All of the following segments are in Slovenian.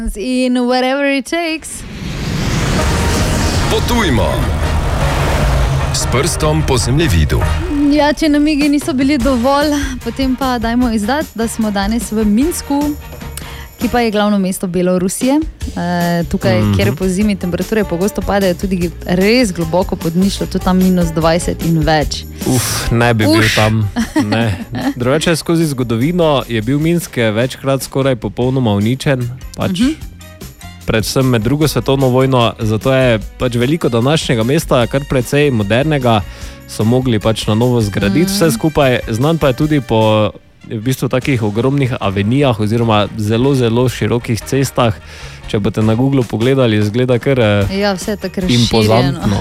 In whatever it takes. Potujmo s prstom po zemljevidu. Ja, če namigi niso bili dovolj, potem pa dajmo izdati, da smo danes v Minsku, ki pa je glavno mesto Belorusije. Tukaj, kjer po zimi temperature pogosto padajo tudi res globoko pod ničlo, tudi tam -20 in več. Ne bi bil tam. Ne. Drugače, skozi zgodovino je bil Minsk večkrat skoraj popolnoma uničen, predvsem med drugo svetovno vojno, zato je veliko današnjega mesta, kar precej modernega, so mogli na novo zgraditi vse skupaj. Znan pa je tudi po v bistvu takih ogromnih avenijah oziroma zelo, zelo širokih cestah. Če boste na Google pogledali, izgleda kar vse tako impozantno.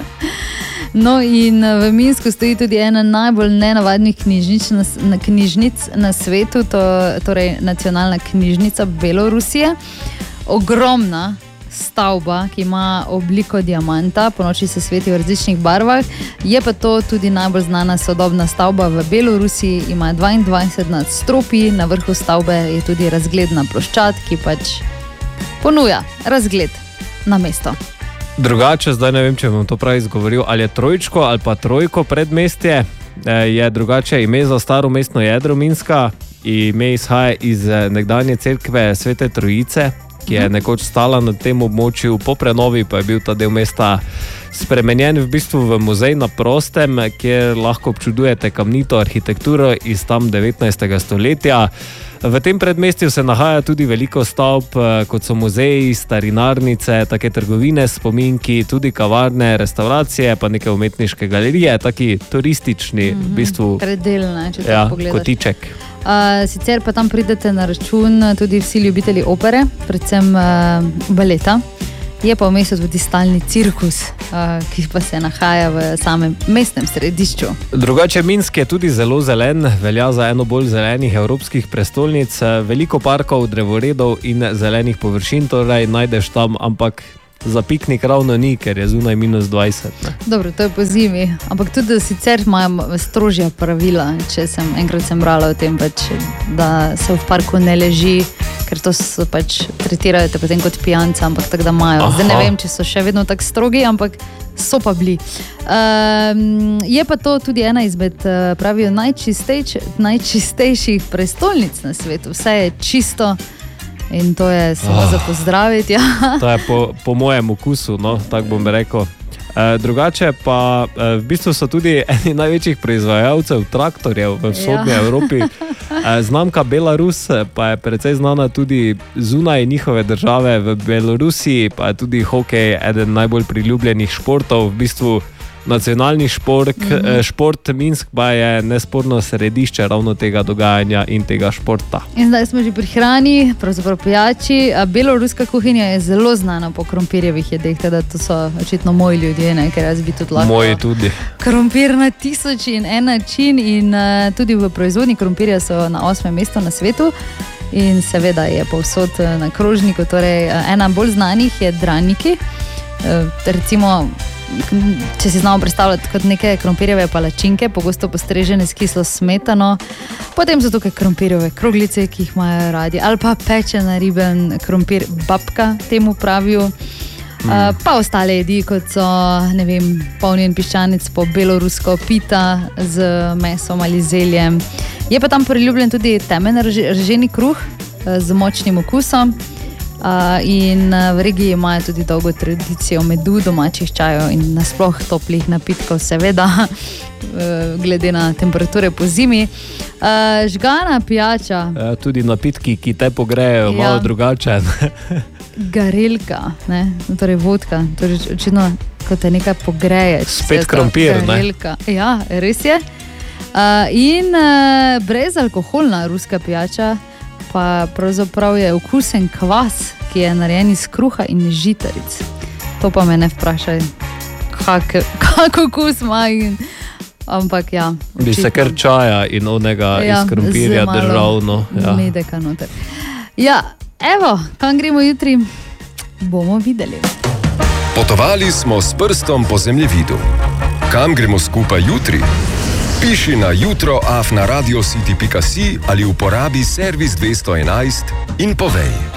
No, in v Minsku stoji tudi ena najbolj nenavadnih knjižnic na svetu, torej Nacionalna knjižnica Belorusije. Ogromna stavba, ki ima obliko diamanta, ponoči se sveti v različnih barvah. Je pa to tudi najbolj znana sodobna stavba v Belorusiji, ima 22 nadstropij, na vrhu stavbe je tudi razgledna ploščad, ki ponuja razgled na mesto. Drugače, zdaj ne vem, če bom to prav izgovoril, ali je Trojčko ali pa Trojko predmestje, je drugače ime za staro mestno jedro Minska. Ime izhaja iz nekdanje cerkve Svete Trojice, ki je nekoč stala na tem območju, po prenovi pa je bil ta del mesta spremenjen v bistvu v muzej na prostem, kjer lahko občudujete kamnito arhitekturo iz tam 19. stoletja. V tem predmestju se nahaja tudi veliko stavb, kot so muzeji, starinarnice, take trgovine, spominki, tudi kavarne, restauracije, pa neke umetniške galerije, taki turistični v bistvu predelne, če tako pogledaš. Kotiček. Sicer pa tam pridete na račun tudi vsi ljubitelji opere, predvsem baleta. Je pa v mestu tudi stalni cirkus, ki pa se nahaja v samem mestnem središču. Drugače, Minsk je tudi zelo zelen, velja za eno bolj zelenih evropskih prestolnic, veliko parkov, drevoredov in zelenih površin, torej najdeš tam, ampak za piknik ravno ni, ker je zunaj -20. Ne? Dobro, to je po zimi, ampak tudi sicer imajo strožja pravila, enkrat sem brala o tem, da se v parku ne leži, ker to so tretirajo te potem kot pijanca, ampak tako da imajo. Zdaj ne vem, če so še vedno tako strogi, ampak so pa bili. Je pa to tudi ena izmed, pravijo, najčistejših prestolnic na svetu. Vse je čisto in to je samo za pozdraviti. Ja. To je po mojem okusu, no, tako bom rekel. Drugače pa v bistvu so tudi eni največjih proizvajalcev traktorjev v vzhodnji Evropi. Znamka Belarus pa je precej znana tudi zunaj njihove države. V Belorusiji pa je tudi hokej eden najbolj priljubljenih športov, v bistvu nacionalni šport. Minsk pa je nesporno središče ravno tega dogajanja in tega športa. In zdaj smo že pri hrani, pravzaprav pijači. Beloruska kuhinja je zelo znana po krompirjevih jedeh, teda to so očitno moji ljudje, ker jaz bi tudi lahko. Moji tudi. Krompir na 1001 način in tudi v proizvodnji krompirja so na 8. mestu na svetu. In seveda je povsod na krožniku, torej ena bolj znanih je Draniki. Recimo, če si znamo predstavljati kot neke krompirjeve palačinke, pogosto postrežene s kislo smetano, potem so tukaj krompirjeve kroglice, ki jih imajo radi, ali pa pečena riben krompir, babka temu pravijo, pa ostale jedi, kot so, ne vem, polnjen piščanec po belorusko, pita z mesom ali zeljem. Je pa tam priljubljen tudi temen rženi kruh z močnim okusom. In v regiji imajo tudi dolgo tradicijo medu, domačih čajev in nasploh toplih napitkov, seveda, glede na temperature po zimi. Žgana pijača. Tudi napitki, ki te pogrejejo, malo drugače. Garelka, ne? Torej vodka, torej očitno, ko te nekaj pogreje. Spet krompir, ne? Ja, res je. In brezalkoholna ruska pijača pa pravzaprav je okusen kvas, ki je narejen iz kruha in žitaric. To pa me ne vprašaj, kak okus ima. Ampak ja. Bi se kar čaja in onega iz krompirja držal. Ja, medeka noter. Ja, evo, kam gremo jutri, bomo videli. Potovali smo s prstom po zemljevidu. Kam gremo skupaj jutri? Piši na jutro@radiocity.si ali uporabi servis 211 in povej.